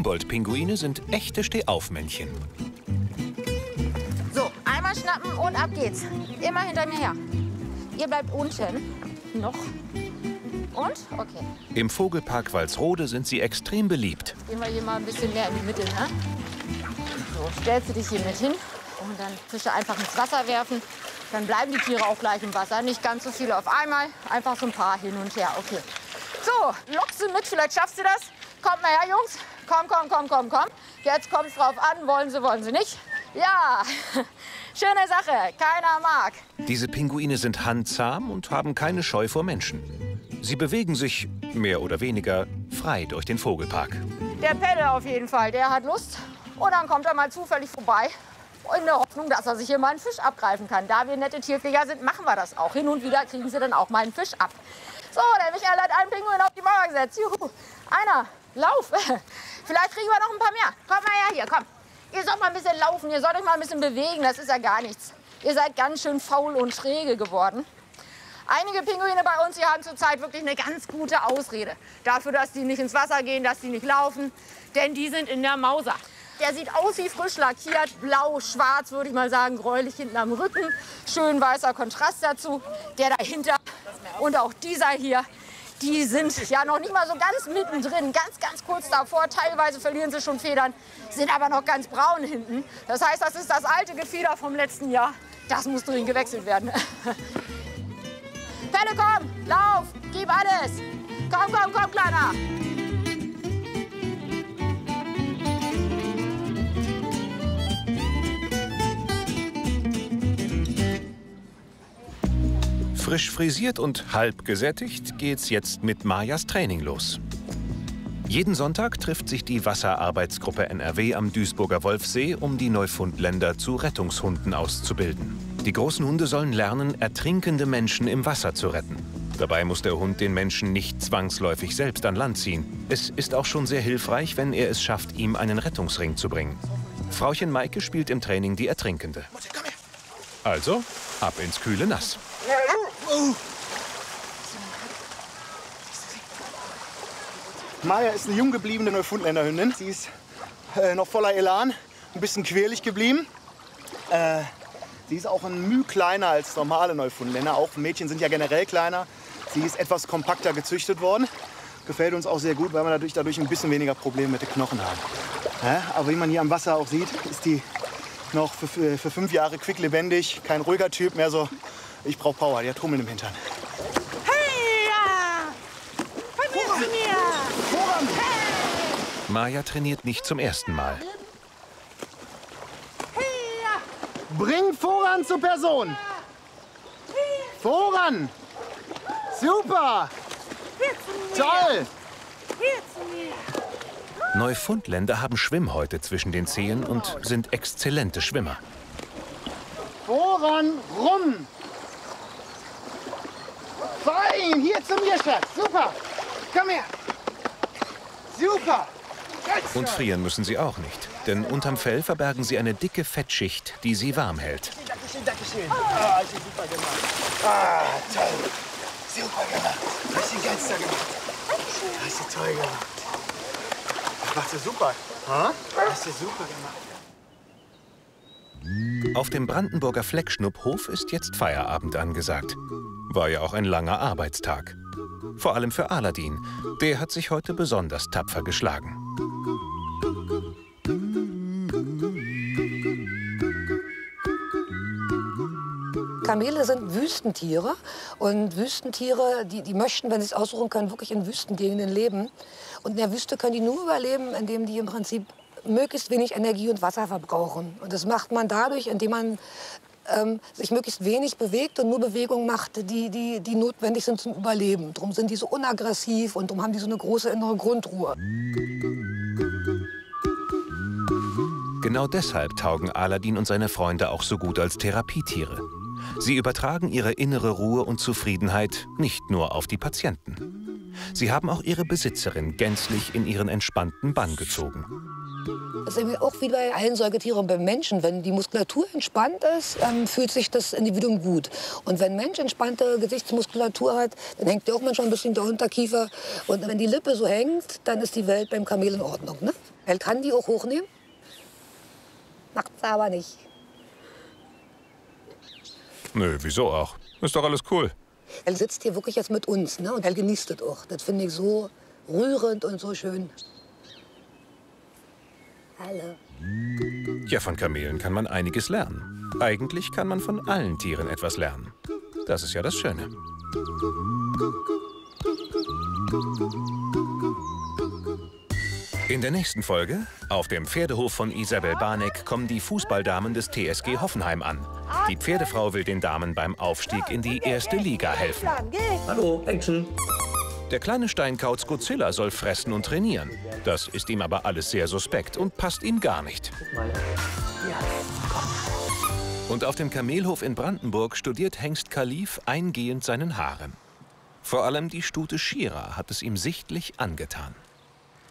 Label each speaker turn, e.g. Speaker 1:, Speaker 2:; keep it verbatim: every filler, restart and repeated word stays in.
Speaker 1: Humboldt-Pinguine sind echte Stehaufmännchen.
Speaker 2: So, einmal schnappen und ab geht's. Immer hinter mir her. Ihr bleibt unten. Noch. Und? Okay.
Speaker 1: Im Vogelpark Walsrode sind sie extrem beliebt.
Speaker 2: Gehen wir hier mal ein bisschen mehr in die Mitte, ne? So, stellst du dich hier mit hin und dann Fische einfach ins Wasser werfen. Dann bleiben die Tiere auch gleich im Wasser. Nicht ganz so viele auf einmal, einfach so ein paar hin und her. Okay. So, lockst du mit, vielleicht schaffst du das. Kommt mal her, Jungs. Komm, komm, komm, komm, komm. Jetzt kommt es drauf an, wollen sie, wollen sie nicht. Ja, schöne Sache, keiner mag.
Speaker 1: Diese Pinguine sind handzahm und haben keine Scheu vor Menschen. Sie bewegen sich, mehr oder weniger, frei durch den Vogelpark.
Speaker 2: Der Pelle auf jeden Fall, der hat Lust. Und dann kommt er mal zufällig vorbei. In der Hoffnung, dass er sich hier mal einen Fisch abgreifen kann. Da wir nette Tierpfleger sind, machen wir das auch. Hin und wieder kriegen sie dann auch mal einen Fisch ab. So, der Michael hat einen Pinguin auf die Mauer gesetzt. Juhu. Einer, lauf. Vielleicht kriegen wir noch ein paar mehr. Kommt mal her hier, komm. Ihr sollt mal ein bisschen laufen, ihr sollt euch mal ein bisschen bewegen. Das ist ja gar nichts. Ihr seid ganz schön faul und schräge geworden. Einige Pinguine bei uns, die haben zurzeit wirklich eine ganz gute Ausrede. Dafür, dass die nicht ins Wasser gehen, dass die nicht laufen. Denn die sind in der Mauser. Der sieht aus wie frisch lackiert, blau, schwarz, würde ich mal sagen, gräulich hinten am Rücken. Schön weißer Kontrast dazu. Der dahinter und auch dieser hier, die sind ja noch nicht mal so ganz mittendrin, ganz, ganz kurz davor. Teilweise verlieren sie schon Federn, sind aber noch ganz braun hinten. Das heißt, das ist das alte Gefieder vom letzten Jahr. Das muss dringend gewechselt werden. Pelle, komm, lauf, gib alles. Komm, komm, komm, Kleiner.
Speaker 1: Frisch frisiert und halb gesättigt geht's jetzt mit Majas Training los. Jeden Sonntag trifft sich die Wasserarbeitsgruppe N R W am Duisburger Wolfsee, um die Neufundländer zu Rettungshunden auszubilden. Die großen Hunde sollen lernen, ertrinkende Menschen im Wasser zu retten. Dabei muss der Hund den Menschen nicht zwangsläufig selbst an Land ziehen. Es ist auch schon sehr hilfreich, wenn er es schafft, ihm einen Rettungsring zu bringen. Frauchen Maike spielt im Training die Ertrinkende. Also, ab ins kühle Nass.
Speaker 3: Maja ist eine jung gebliebene Neufundländerhündin. Sie ist äh, noch voller Elan, ein bisschen quirlig geblieben. Äh, sie ist auch ein Müh kleiner als normale Neufundländer. Auch Mädchen sind ja generell kleiner. Sie ist etwas kompakter gezüchtet worden. Gefällt uns auch sehr gut, weil wir dadurch, dadurch ein bisschen weniger Probleme mit den Knochen haben. Ja, aber wie man hier am Wasser auch sieht, ist die noch für, für, für fünf Jahre quicklebendig. Kein ruhiger Typ mehr so. Ich brauche Power, die hat Hummeln im Hintern.
Speaker 2: Hey, ja! Komm her zu mir!
Speaker 3: Voran!
Speaker 2: Hey!
Speaker 1: Maja trainiert nicht zum ersten Mal.
Speaker 2: Hey, ja!
Speaker 3: Bring Voran zur Person! Voran! Super!
Speaker 2: Hier zu mir!
Speaker 3: Toll!
Speaker 2: Hier zu mir!
Speaker 1: Neufundländer haben Schwimmhäute zwischen den Zehen und sind exzellente Schwimmer.
Speaker 3: Voran, rum! Fein! Hier zu mir, Schatz! Super! Komm her! Super! Jetzt
Speaker 1: Und
Speaker 3: schon.
Speaker 1: frieren müssen sie auch nicht, denn unterm Fell verbergen sie eine dicke Fettschicht, die sie warm hält.
Speaker 3: Dankeschön, Dankeschön. Ah, hast du super gemacht. Ah, toll. Super gemacht. Hast du ganz toll gemacht. Dankeschön. Hast du toll gemacht. Das machst du super. Ha? Hast du super gemacht.
Speaker 1: Auf dem Brandenburger Fleckschnupphof ist jetzt Feierabend angesagt. War ja auch ein langer Arbeitstag. Vor allem für Aladin. Der hat sich heute besonders tapfer geschlagen.
Speaker 4: Kamele sind Wüstentiere und Wüstentiere, die, die möchten, wenn sie es aussuchen können, wirklich in Wüstengegenden leben. Und in der Wüste können die nur überleben, indem die im Prinzip möglichst wenig Energie und Wasser verbrauchen. Und das macht man dadurch, indem man ähm, sich möglichst wenig bewegt und nur Bewegungen macht, die, die, die notwendig sind zum Überleben. Darum sind die so unaggressiv und darum haben die so eine große innere Grundruhe.
Speaker 1: Genau deshalb taugen Aladin und seine Freunde auch so gut als Therapietiere. Sie übertragen ihre innere Ruhe und Zufriedenheit nicht nur auf die Patienten. Sie haben auch ihre Besitzerin gänzlich in ihren entspannten Bann gezogen.
Speaker 4: Das ist irgendwie auch wie bei allen Säugetieren beim Menschen. Wenn die Muskulatur entspannt ist, ähm, fühlt sich das Individuum gut. Und wenn ein Mensch entspannte Gesichtsmuskulatur hat, dann hängt ja auch manchmal ein bisschen der Unterkiefer. Und wenn die Lippe so hängt, dann ist die Welt beim Kamel in Ordnung. Ne? Er kann die auch hochnehmen, macht's aber nicht.
Speaker 1: Nö, wieso auch? Ist doch alles cool.
Speaker 4: Er sitzt hier wirklich jetzt mit uns, ne? Und er genießt es auch. Das finde ich so rührend und so schön. Hallo.
Speaker 1: Ja, von Kamelen kann man einiges lernen. Eigentlich kann man von allen Tieren etwas lernen. Das ist ja das Schöne. In der nächsten Folge, auf dem Pferdehof von Isabel Barneck, kommen die Fußballdamen des T S G Hoffenheim an. Die Pferdefrau will den Damen beim Aufstieg in die erste Liga helfen.
Speaker 5: Hallo, Action.
Speaker 1: Der kleine Steinkauz Godzilla soll fressen und trainieren. Das ist ihm aber alles sehr suspekt und passt ihm gar nicht. Und auf dem Kamelhof in Brandenburg studiert Hengst Kalif eingehend seinen Harem. Vor allem die Stute Shira hat es ihm sichtlich angetan.